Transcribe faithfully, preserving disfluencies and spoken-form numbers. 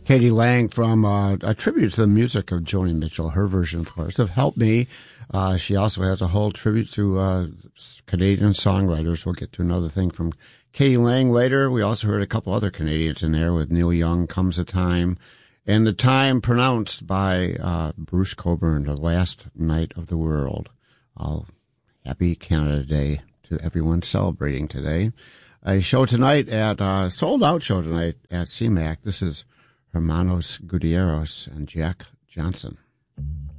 Katie Lang from uh, a tribute to the music of Joni Mitchell, her version, of course, of Help Me. Uh, she also has a whole tribute to uh, Canadian songwriters. We'll get to another thing from Katie Lang later. We also heard a couple other Canadians in there with Neil Young, Comes a Time, and the time pronounced by uh, Bruce Cockburn, The Last Night of the World. Uh, happy Canada Day to everyone celebrating today. A show tonight at, uh, sold-out show tonight at C MAC. This is Hermanos Gutierrez and Jack Johnson.